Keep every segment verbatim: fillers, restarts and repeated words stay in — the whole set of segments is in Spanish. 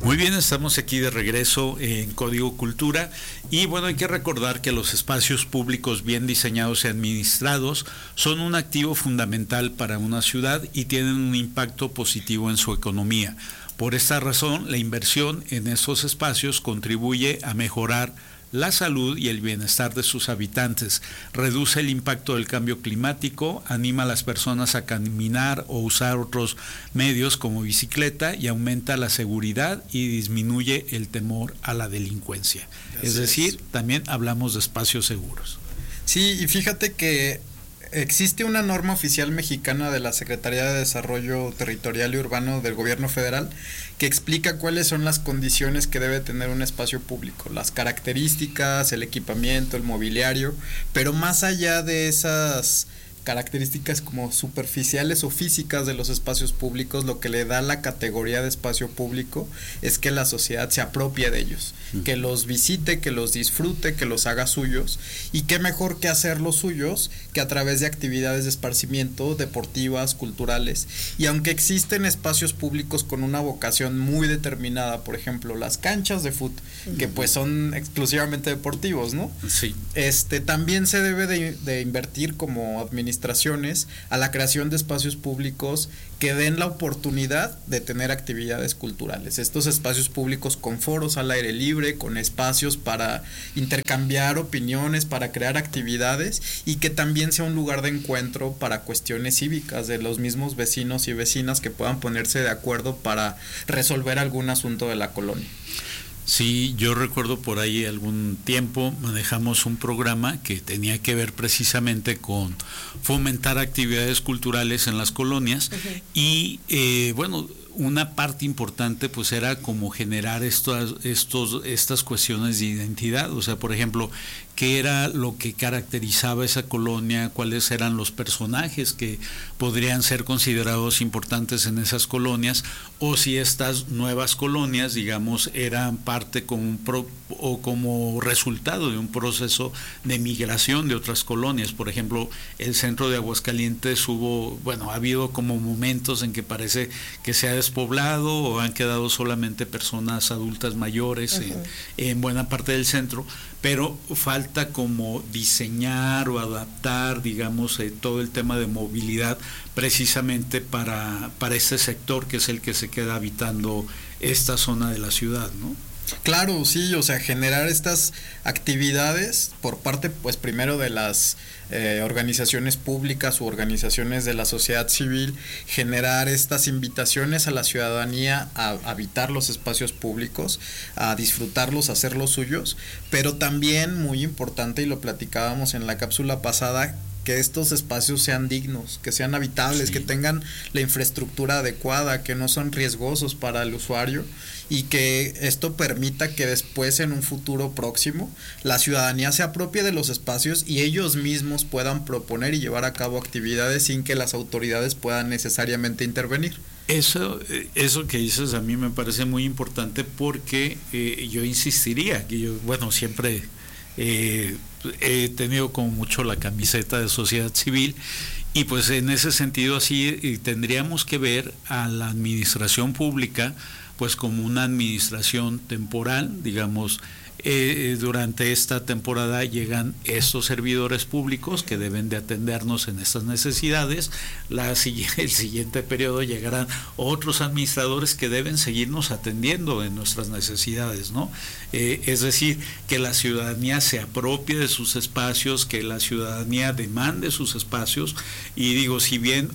Muy bien, estamos aquí de regreso en Código Cultura y bueno, hay que recordar que los espacios públicos bien diseñados y administrados son un activo fundamental para una ciudad y tienen un impacto positivo en su economía. Por esta razón, la inversión en estos espacios contribuye a mejorar la salud y el bienestar de sus habitantes, reduce el impacto del cambio climático, anima a las personas a caminar o usar otros medios como bicicleta y aumenta la seguridad y disminuye el temor a la delincuencia. Así es decir, es. También hablamos de espacios seguros. Sí, y fíjate que existe una norma oficial mexicana de la Secretaría de Desarrollo Territorial y Urbano del Gobierno Federal que explica cuáles son las condiciones que debe tener un espacio público, las características, el equipamiento, el mobiliario, pero más allá de esas características como superficiales o físicas de los espacios públicos, lo que le da la categoría de espacio público es que la sociedad se apropie de ellos, uh-huh. que los visite, que los disfrute, que los haga suyos, y qué mejor que hacerlos suyos que a través de actividades de esparcimiento, deportivas, culturales. Y aunque existen espacios públicos con una vocación muy determinada, por ejemplo, las canchas de fútbol, uh-huh. que pues son exclusivamente deportivos, ¿no? Sí. Este, también se debe de, de invertir como administración a la creación de espacios públicos que den la oportunidad de tener actividades culturales. Estos espacios públicos con foros al aire libre, con espacios para intercambiar opiniones, para crear actividades y que también sea un lugar de encuentro para cuestiones cívicas de los mismos vecinos y vecinas que puedan ponerse de acuerdo para resolver algún asunto de la colonia. Sí, yo recuerdo por ahí algún tiempo manejamos un programa que tenía que ver precisamente con fomentar actividades culturales en las colonias uh-huh. y eh, bueno, una parte importante pues era como generar estos, estos, estas cuestiones de identidad, o sea, por ejemplo, qué era lo que caracterizaba esa colonia, cuáles eran los personajes que podrían ser considerados importantes en esas colonias, o si estas nuevas colonias, digamos, eran parte como un pro, o como resultado de un proceso de migración de otras colonias. Por ejemplo, el centro de Aguascalientes hubo, bueno, ha habido como momentos en que parece que se ha despoblado o han quedado solamente personas adultas mayores uh-huh. en, en buena parte del centro, pero falta como diseñar o adaptar, digamos, eh, todo el tema de movilidad precisamente para, para este sector que es el que se queda habitando esta zona de la ciudad, ¿no? Claro, sí, o sea, generar estas actividades por parte, pues primero de las eh, organizaciones públicas u organizaciones de la sociedad civil, generar estas invitaciones a la ciudadanía a habitar los espacios públicos, a disfrutarlos, a hacerlos suyos, pero también muy importante, y lo platicábamos en la cápsula pasada, que estos espacios sean dignos, que sean habitables, sí. que tengan la infraestructura adecuada, que no son riesgosos para el usuario y que esto permita que después en un futuro próximo la ciudadanía se apropie de los espacios y ellos mismos puedan proponer y llevar a cabo actividades sin que las autoridades puedan necesariamente intervenir. Eso, eso que dices a mí me parece muy importante porque eh, yo insistiría, que yo, bueno, siempre eh, he tenido como mucho la camiseta de sociedad civil y pues en ese sentido así eh, tendríamos que ver a la administración pública pues como una administración temporal, digamos, eh, durante esta temporada llegan estos servidores públicos que deben de atendernos en estas necesidades, la, el siguiente periodo llegarán otros administradores que deben seguirnos atendiendo en nuestras necesidades, ¿no? Eh, es decir, que la ciudadanía se apropie de sus espacios, que la ciudadanía demande sus espacios, y digo, si bien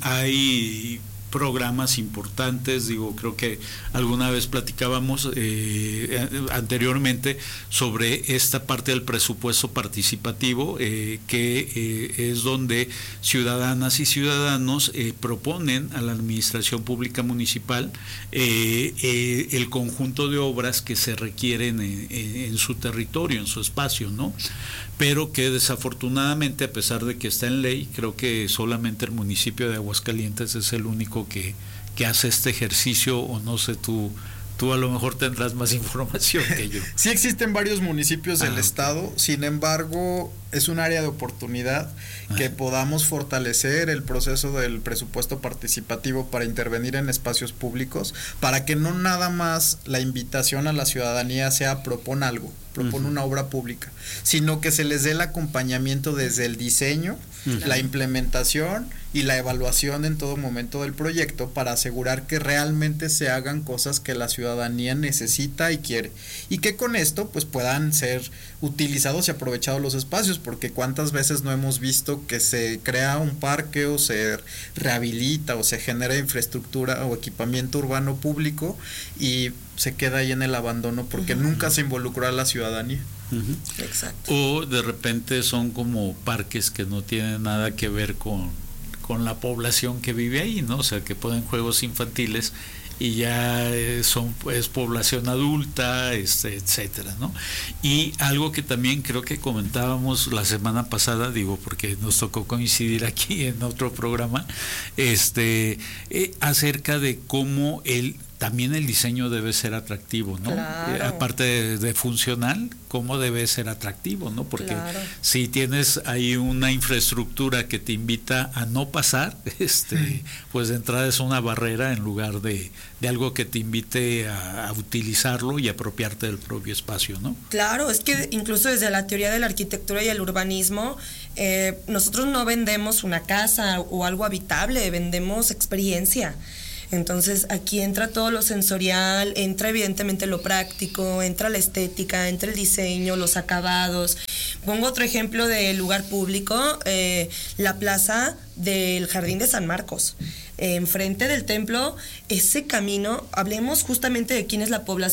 hay programas importantes, digo, creo que alguna vez platicábamos eh, anteriormente sobre esta parte del presupuesto participativo, eh, que eh, es donde ciudadanas y ciudadanos eh, proponen a la administración pública municipal eh, eh, el conjunto de obras que se requieren en, en, en su territorio, en su espacio, ¿no? Pero que desafortunadamente, a pesar de que está en ley, creo que solamente el municipio de Aguascalientes es el único que, que hace este ejercicio, o no sé tú, tú a lo mejor tendrás más información que yo. Sí existen varios municipios del ah, estado, okay. Sin embargo, es un área de oportunidad que ah. podamos fortalecer el proceso del presupuesto participativo para intervenir en espacios públicos, para que no nada más la invitación a la ciudadanía sea propon algo, propone uh-huh. una obra pública, sino que se les dé el acompañamiento desde el diseño, uh-huh. la implementación y la evaluación en todo momento del proyecto para asegurar que realmente se hagan cosas que la ciudadanía necesita y quiere, y que con esto pues puedan ser utilizados y aprovechados los espacios, porque cuántas veces no hemos visto que se crea un parque o se rehabilita o se genera infraestructura o equipamiento urbano público y se queda ahí en el abandono porque uh-huh. nunca se involucró a la ciudadanía. Uh-huh. Exacto. O de repente son como parques que no tienen nada que ver con, con la población que vive ahí, ¿no? O sea, que ponen juegos infantiles y ya son pues población adulta, este, etcétera, ¿no? Y algo que también creo que comentábamos la semana pasada, digo porque nos tocó coincidir aquí en otro programa, este, eh, acerca de cómo el también el diseño debe ser atractivo, ¿no? Claro. Eh, aparte de, de funcional, ¿cómo debe ser atractivo, no? Porque claro. si tienes ahí una infraestructura que te invita a no pasar, este, mm. pues de entrada es una barrera en lugar de, de algo que te invite a, a utilizarlo y apropiarte del propio espacio, ¿no? Claro, es que incluso desde la teoría de la arquitectura y el urbanismo, eh, nosotros no vendemos una casa o algo habitable, vendemos experiencia. Entonces aquí entra todo lo sensorial, entra evidentemente lo práctico, entra la estética, entra el diseño, los acabados. Pongo otro ejemplo de lugar público, eh, la plaza del Jardín de San Marcos. Eh, enfrente del templo, ese camino, hablemos justamente de quién es la población